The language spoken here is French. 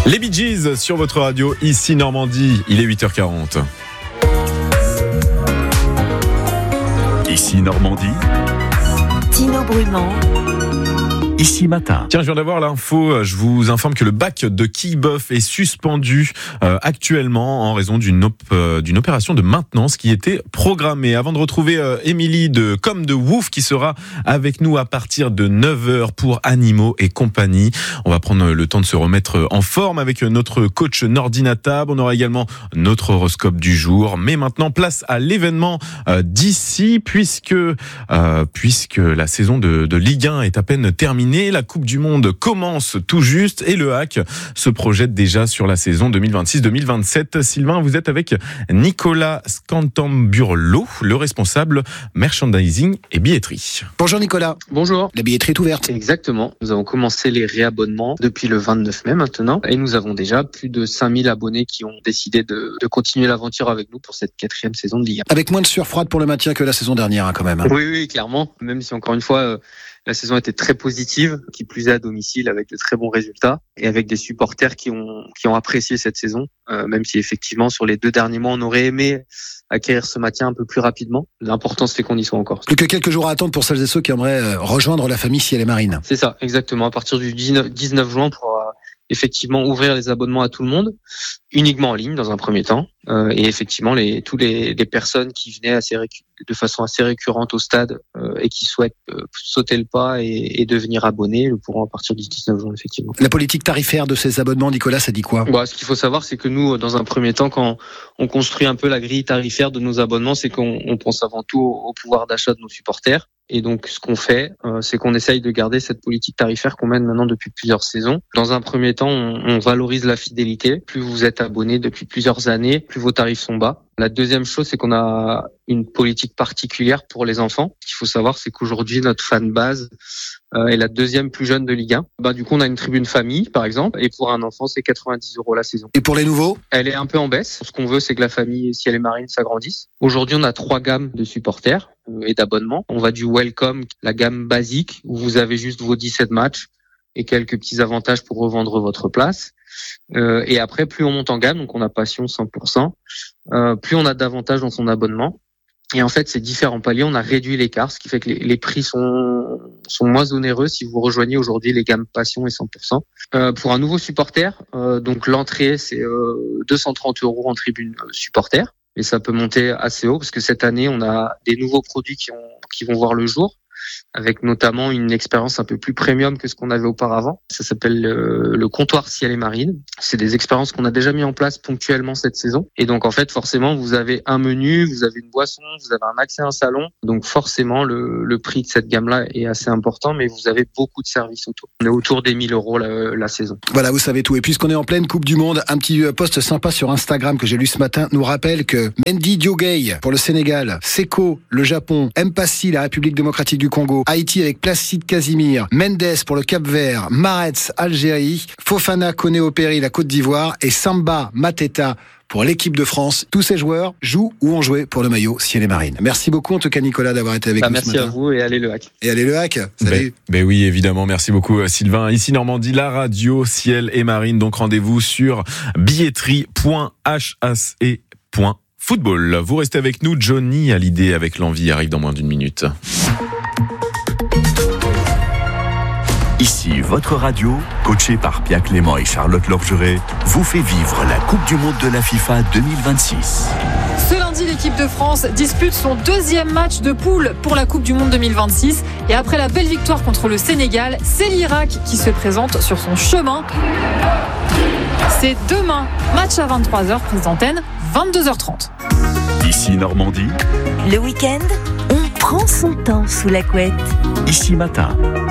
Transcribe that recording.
Les Bee Gees sur votre radio, ici Normandie, il est 8h40. Ici Normandie, Tino Brumand. Ici Matin. Tiens, je viens d'avoir l'info, je vous informe que le bac de Quillebeuf est suspendu actuellement en raison d'une opération de maintenance qui était programmée. Avant de retrouver Émilie de Comme de Wouf qui sera avec nous à partir de 9h pour Animaux et compagnie. On va prendre le temps de se remettre en forme avec notre coach Nordinatab. On aura également notre horoscope du jour. Mais maintenant, place à l'événement d'ici puisque la saison de Ligue 1 est à peine terminée. La Coupe du Monde commence tout juste et le HAC se projette déjà sur la saison 2026-2027. Sylvain, vous êtes avec Nicolas Scantamburlo, le responsable merchandising et billetterie. Bonjour Nicolas. Bonjour. La billetterie est ouverte. Exactement. Nous avons commencé les réabonnements depuis le 29 mai maintenant et nous avons déjà plus de 5000 abonnés qui ont décidé de continuer l'aventure avec nous pour cette 4e saison de Ligue 1. Avec moins de sueur froide pour le maintien que la saison dernière quand même. Oui, clairement. Même si encore une fois... la saison était très positive, qui plus est à domicile avec de très bons résultats et avec des supporters qui ont apprécié cette saison, même si effectivement sur les 2 derniers mois on aurait aimé acquérir ce maintien un peu plus rapidement. L'important c'est qu'on y soit encore. Plus que quelques jours à attendre pour celles et ceux qui aimeraient rejoindre la famille Ciel et Marine. C'est ça, exactement. À partir du 19 juin pour effectivement ouvrir les abonnements à tout le monde, uniquement en ligne dans un premier temps, et effectivement toutes les personnes qui venaient de façon assez récurrente au stade et qui souhaitent sauter le pas et devenir abonnés le pourront à partir du 19 juin effectivement. La politique tarifaire de ces abonnements, Nicolas, ça dit quoi ? Ce qu'il faut savoir, c'est que nous, dans un premier temps, quand on construit un peu la grille tarifaire de nos abonnements, c'est qu'on pense avant tout au pouvoir d'achat de nos supporters. Et donc, ce qu'on fait, c'est qu'on essaye de garder cette politique tarifaire qu'on mène maintenant depuis plusieurs saisons. Dans un premier temps, on valorise la fidélité. Plus vous êtes abonné depuis plusieurs années, plus vos tarifs sont bas. La deuxième chose, c'est qu'on a une politique particulière pour les enfants. Ce qu'il faut savoir, c'est qu'aujourd'hui, notre fan base est la 2e plus jeune de Ligue 1. Du coup, on a une tribune famille, par exemple, et pour un enfant, c'est 90 € la saison. Et pour les nouveaux ? Elle est un peu en baisse. Ce qu'on veut, c'est que la famille Ciel et Marine s'agrandisse. Aujourd'hui, on a 3 gammes de supporters et d'abonnements. On va du Welcome, la gamme basique, où vous avez juste vos 17 matchs et quelques petits avantages pour revendre votre place. Et après, plus on monte en gamme, donc on a Passion 100%, plus on a d'avantages dans son abonnement. Et en fait, ces différents paliers, on a réduit l'écart, ce qui fait que les prix sont moins onéreux si vous rejoignez aujourd'hui les gammes Passion et 100%. Pour un nouveau supporter, donc l'entrée, c'est 230 € en tribune supporter. Et ça peut monter assez haut parce que cette année, on a des nouveaux produits qui vont voir le jour, avec notamment une expérience un peu plus premium que ce qu'on avait auparavant. Ça s'appelle le comptoir Ciel et Marine. C'est des expériences qu'on a déjà mis en place ponctuellement cette saison. Et donc, en fait, forcément, vous avez un menu, vous avez une boisson, vous avez un accès à un salon. Donc, forcément, le prix de cette gamme-là est assez important, mais vous avez beaucoup de services autour. On est autour des 1000 € la saison. Voilà, vous savez tout. Et puisqu'on est en pleine Coupe du Monde, un petit post sympa sur Instagram que j'ai lu ce matin nous rappelle que Mendy Diogueye pour le Sénégal, Seko, le Japon, Mpassi, la République démocratique du Congo, Haïti avec Placide Casimir, Mendes pour le Cap-Vert, Maretz, Algérie, Fofana, Koné Opéry, la Côte d'Ivoire et Samba Mateta pour l'équipe de France. Tous ces joueurs jouent ou ont joué pour le maillot Ciel et Marine. Merci beaucoup en tout cas Nicolas d'avoir été avec nous ce matin. Merci à vous et allez le HAC. Et allez le HAC. Salut. Ben oui, évidemment. Merci beaucoup Sylvain. Ici Normandie, la radio Ciel et Marine. Donc rendez-vous sur billetterie.hac.football. Vous restez avec nous. Johnny Hallyday avec l'envie arrive dans moins d'1 minute. Ici votre radio, coachée par Pia Clément et Charlotte Lorgeret, vous fait vivre la Coupe du Monde de la FIFA 2026. Ce lundi, l'équipe de France dispute son 2e match de poule pour la Coupe du Monde 2026. Et après la belle victoire contre le Sénégal, c'est l'Irak qui se présente sur son chemin. C'est demain, match à 23h, prise d'antenne, 22h30. Ici Normandie. Le week-end, on prend son temps sous la couette. Ici Matin.